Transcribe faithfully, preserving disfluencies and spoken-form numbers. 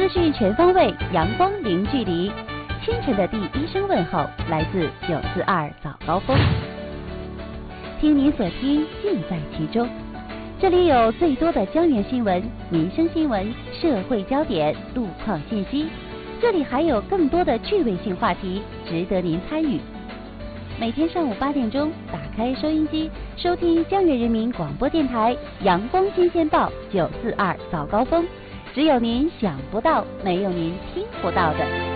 资讯全方位，阳光零距离。清晨的第一声问候来自九四二早高峰，听您所听，尽在其中。这里有最多的江源新闻、民生新闻、社会焦点、路况信息，这里还有更多的趣味性话题，值得您参与。每天上午八点钟，打开收音机，收听江源人民广播电台阳光新鲜报九四二早高峰，只有您想不到，没有您听不到的。